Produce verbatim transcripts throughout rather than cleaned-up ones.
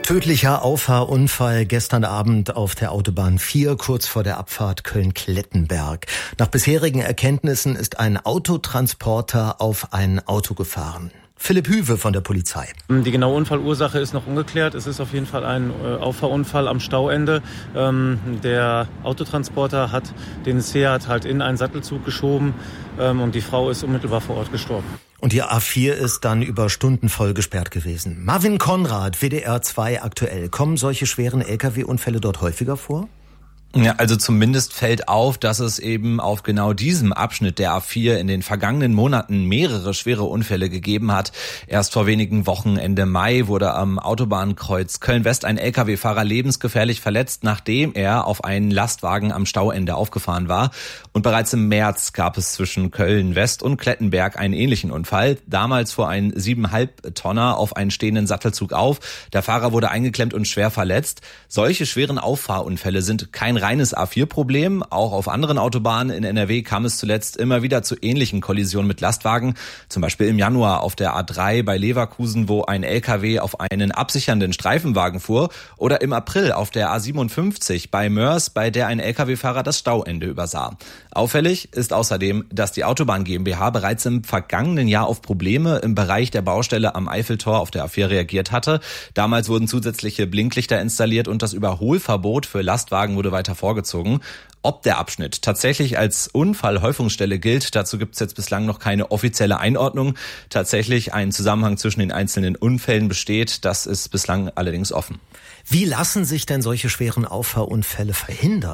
Tödlicher Auffahrunfall gestern Abend auf der Autobahn vier, kurz vor der Abfahrt Köln-Klettenberg. Nach bisherigen Erkenntnissen ist ein Autotransporter auf ein Auto gefahren. Philipp Hüwe von der Polizei. Die genaue Unfallursache ist noch ungeklärt. Es ist auf jeden Fall ein äh, Auffahrunfall am Stauende. Ähm, der Autotransporter hat den Seat halt in einen Sattelzug geschoben ähm, und die Frau ist unmittelbar vor Ort gestorben. Und die A vier ist dann über Stunden voll gesperrt gewesen. Marvin Konrad, W D R zwei aktuell. Kommen solche schweren L K W-Unfälle dort häufiger vor? Ja, also zumindest fällt auf, dass es eben auf genau diesem Abschnitt der A vier in den vergangenen Monaten mehrere schwere Unfälle gegeben hat. Erst vor wenigen Wochen, Ende Mai, wurde am Autobahnkreuz Köln-West ein L K W-Fahrer lebensgefährlich verletzt, nachdem er auf einen Lastwagen am Stauende aufgefahren war. Und bereits im März gab es zwischen Köln-West und Klettenberg einen ähnlichen Unfall. Damals fuhr ein siebeneinhalb Tonner auf einen stehenden Sattelzug auf. Der Fahrer wurde eingeklemmt und schwer verletzt. Solche schweren Auffahrunfälle sind kein reines A vier Problem. Auch auf anderen Autobahnen in N R W kam es zuletzt immer wieder zu ähnlichen Kollisionen mit Lastwagen. Zum Beispiel im Januar auf der A drei bei Leverkusen, wo ein L K W auf einen absichernden Streifenwagen fuhr. Oder im April auf der A siebenundfünfzig bei Mörs, bei der ein L K W-Fahrer das Stauende übersah. Auffällig ist außerdem, dass die Autobahn GmbH bereits im vergangenen Jahr auf Probleme im Bereich der Baustelle am Eiffeltor auf der A vier reagiert hatte. Damals wurden zusätzliche Blinklichter installiert und das Überholverbot für Lastwagen wurde weiter vorgezogen. Ob der Abschnitt tatsächlich als Unfallhäufungsstelle gilt, dazu gibt es jetzt bislang noch keine offizielle Einordnung. Tatsächlich ein Zusammenhang zwischen den einzelnen Unfällen besteht, das ist bislang allerdings offen. Wie lassen sich denn solche schweren Auffahrunfälle verhindern?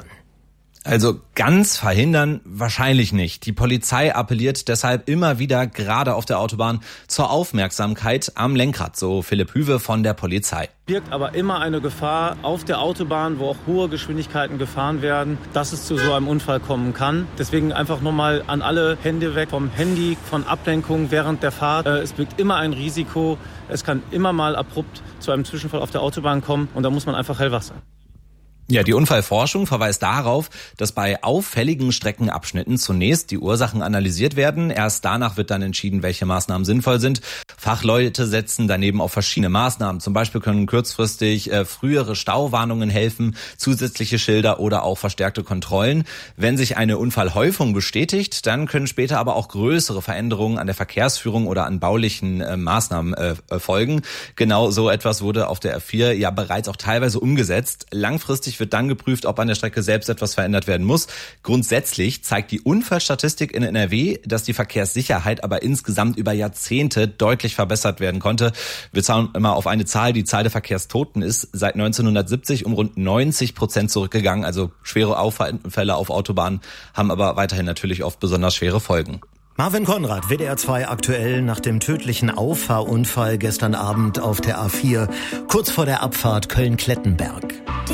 Also ganz verhindern wahrscheinlich nicht. Die Polizei appelliert deshalb immer wieder, gerade auf der Autobahn, zur Aufmerksamkeit am Lenkrad, so Philipp Hüwe von der Polizei. Birgt aber immer eine Gefahr auf der Autobahn, wo auch hohe Geschwindigkeiten gefahren werden, dass es zu so einem Unfall kommen kann. Deswegen einfach nochmal an alle Hände weg vom Handy, von Ablenkung während der Fahrt. Es birgt immer ein Risiko. Es kann immer mal abrupt zu einem Zwischenfall auf der Autobahn kommen und da muss man einfach hellwach sein. Ja, die Unfallforschung verweist darauf, dass bei auffälligen Streckenabschnitten zunächst die Ursachen analysiert werden. Erst danach wird dann entschieden, welche Maßnahmen sinnvoll sind. Fachleute setzen daneben auf verschiedene Maßnahmen. Zum Beispiel können kurzfristig äh, frühere Stauwarnungen helfen, zusätzliche Schilder oder auch verstärkte Kontrollen. Wenn sich eine Unfallhäufung bestätigt, dann können später aber auch größere Veränderungen an der Verkehrsführung oder an baulichen äh, Maßnahmen äh, folgen. Genau so etwas wurde auf der A vier ja bereits auch teilweise umgesetzt. Langfristig wird dann geprüft, ob an der Strecke selbst etwas verändert werden muss. Grundsätzlich zeigt die Unfallstatistik in N R W, dass die Verkehrssicherheit aber insgesamt über Jahrzehnte deutlich verbessert werden konnte. Wir schauen immer auf eine Zahl. Die Zahl der Verkehrstoten ist seit neunzehnhundertsiebzig um rund neunzig Prozent zurückgegangen. Also schwere Unfälle auf Autobahnen haben aber weiterhin natürlich oft besonders schwere Folgen. Marvin Konrad, W D R zwei aktuell nach dem tödlichen Auffahrunfall gestern Abend auf der A vier, kurz vor der Abfahrt Köln-Klettenberg.